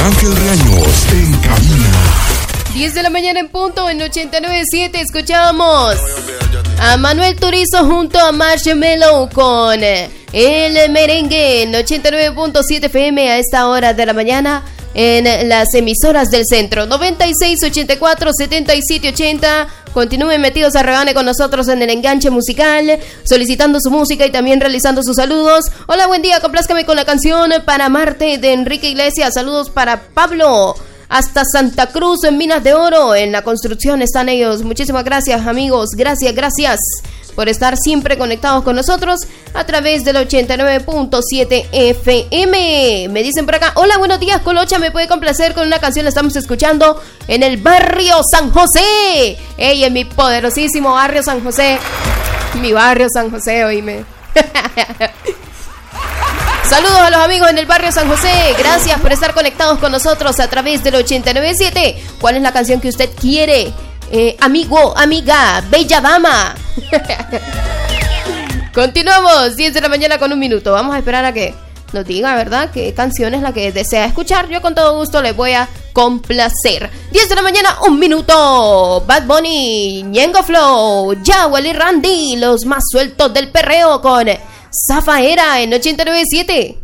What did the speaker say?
Ángel Reaños en cabina. 10 de la mañana en punto, en 89.7 escuchamos a Manuel Turizo junto a Marshmello con el merengue en 89.7 FM a esta hora de la mañana en las emisoras del centro. 96, 84, 77, 80. Continúen metidos a rebane con nosotros en el enganche musical, solicitando su música y también realizando sus saludos. Hola, buen día, complázcame con la canción Para Amarte de Enrique Iglesias. Saludos para Pablo, hasta Santa Cruz, en Minas de Oro. En la construcción están ellos. Muchísimas gracias, amigos. Gracias por estar siempre conectados con nosotros a través del 89.7 FM. Me dicen por acá, hola, buenos días, Colocha, ¿me puede complacer con una canción? La estamos escuchando en el barrio San José. Ey, en mi poderosísimo barrio San José. Mi barrio San José, oíme. Saludos a los amigos en el barrio San José. Gracias por estar conectados con nosotros a través del 89.7. ¿Cuál es la canción que usted quiere? Amigo, amiga, bella dama. Continuamos, 10 de la mañana con 1 minuto. Vamos a esperar a que nos diga, ¿verdad?, qué canción es la que desea escuchar. Yo con todo gusto les voy a complacer. 10 de la mañana, 1 minuto. Bad Bunny, Ñengo Flow, Yawel y Randy, los más sueltos del perreo con Zafaera en 89.7.